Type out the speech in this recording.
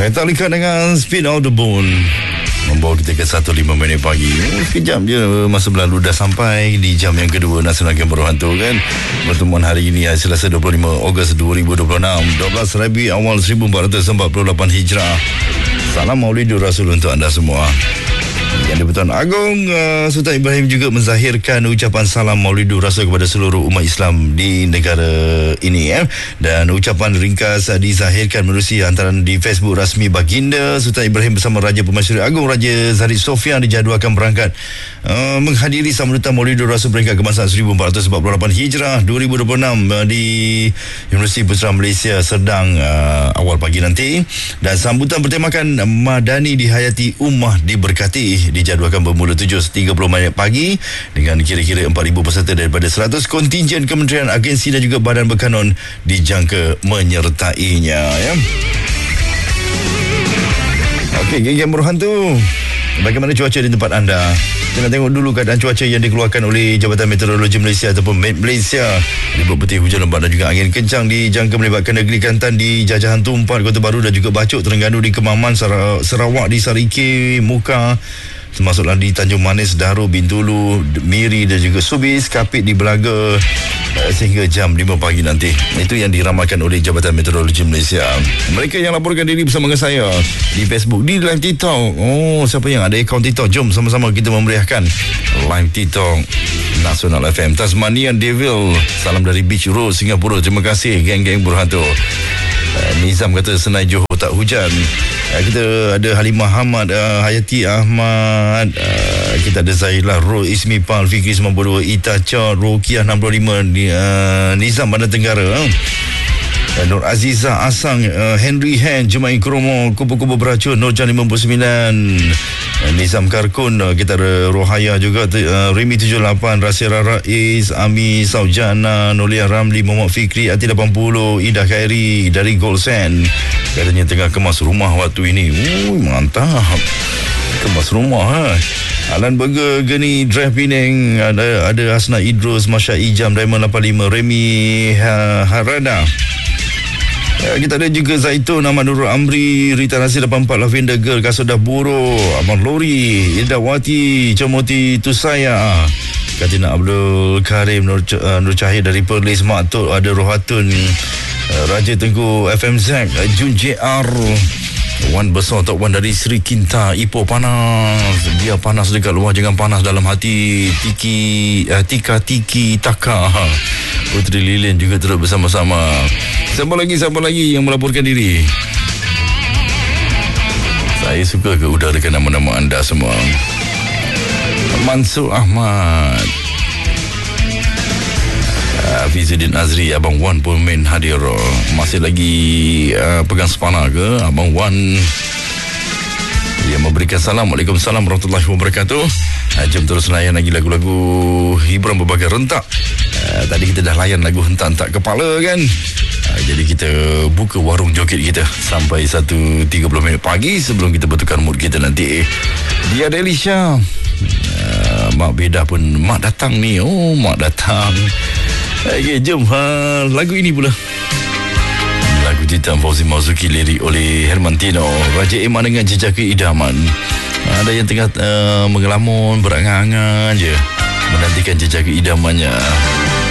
Metallica dengan Speed of the Bone membawa kita ke 1.05 pagi. Sekejap je masa berlalu dah sampai di jam yang kedua Nasional Game Berhantu kan. Pertemuan hari ini Selasa 25 Ogos 2026, 12 Rabi awal 1448 Hijrah. Salam Maulidur Rasul untuk anda semua. Yang di-Pertuan Agong Sultan Ibrahim juga menzahirkan ucapan salam Maulidur Rasul kepada seluruh umat Islam di negara ini dan ucapan ringkas dizahirkan menerusi hantaran di Facebook rasmi Baginda Sultan Ibrahim bersama Raja Pemasyuri Agong Raja Zahid Sofian dijadualkan berangkat menghadiri sambutan Maulidur Rasul peringkat kebangsaan 1448 Hijrah 2026 di Universiti Pusat Malaysia Serdang awal pagi nanti, dan sambutan bertemakan Madani dihayati, Ummah diberkati dijadualkan bermula 7.30 pagi dengan kira-kira 4,000 peserta daripada 100 kontingen kementerian, agensi dan juga badan berkanun dijangka menyertainya ya. Okey, geng-geng berhantu, bagaimana cuaca di tempat anda? Kita nak tengok dulu keadaan cuaca yang dikeluarkan oleh Jabatan Meteorologi Malaysia ataupun MET Malaysia. Ribut putih, hujan lebat dan juga angin kencang dijangka melibatkan negeri Kelantan di Jajahan Tumpat, Kota Baru dan juga Bacok, Terengganu di Kemaman, Sarawak di Sarike, Muka, termasuklah di Tanjung Manis, Dahru, Bintulu, Miri dan juga Subis, Kapit di Belaga sehingga jam 5 pagi nanti. Itu yang diramalkan oleh Jabatan Meteorologi Malaysia. Mereka yang laporkan diri bersama dengan saya di Facebook, di live TikTok. Oh, siapa yang ada akaun TikTok? Jom sama-sama kita memeriahkan live TikTok Nasional FM. Tasmanian Devil, salam dari Beach Road, Singapura. Terima kasih geng-geng berhantu. Nizam kata Senai Johor tak hujan. Kita ada Halimah Ahmad, Hayati Ahmad, kita ada Zailah Ro, Ismi Pal, Fikri 92, Ita Char, Rokiah 65, Nizam Bandar Tenggara, Nur Azizah Asang, Henry Hen, Jema'i Kromo, Kubu-Kubu Beracun, Nurjan 59, Nizam Karkun, kita ada Rohaya juga, Rimi 78, Rasira Rais, Ami Saujana, Nolia Ramli, Muhammad Fikri, Ati 80, Ida Khairi dari Golsen, katanya tengah kemas rumah waktu ini. Mantap, kemas rumah Alan Burger, Geni Drive Penang, ada Hasna Idrus, Masya Ijam, Diamond 85, Remy Harada. Kita ada juga Zaitun, Ahmad Nurul Amri, Rita Nasir 84, Lavender Girl, Kasodah Buro, Abang Lori, Ida Wati, Comoti Tusaya, Katina Abdul Karim, Nur Cahir dari Perlis, Mak Tok, ada Rohatun, Raja Tengku, FMZ, Jun JR, Wan besar Tok Wan dari Sri Kinta, Ipoh panas, dia panas dekat luar, jangan panas dalam hati. Tika Tiki Taka, Putri Lilin juga terus bersama-sama. Siapa lagi yang melaporkan diri? Saya suka udarakan nama-nama anda semua. Mansur Ahmad, Fizuddin Azri, Abang Wan pun main hadir. Masih lagi pegang sepana ke Abang Wan yang memberikan salam. Waalaikumsalam warahmatullahi wabarakatuh. Jom terus layan lagi lagu-lagu hiburan berbagai rentak. Tadi kita dah layan lagu hentak-hentak kepala kan. Jadi kita buka warung joget kita sampai 1.30 pagi sebelum kita bertukar mood kita nanti. Dia ada Elisha, Mak Beda pun Mak datang ni. Oh, Mak datang. Okay, jom lagu ini pula. Lagu Titan Fauzi Marzuki, lirik oleh Herman Tino, Raja Iman dengan Jejak Keidaman. Ada yang tengah mengelamun, berangan-angan je menantikan jejak keidamannya.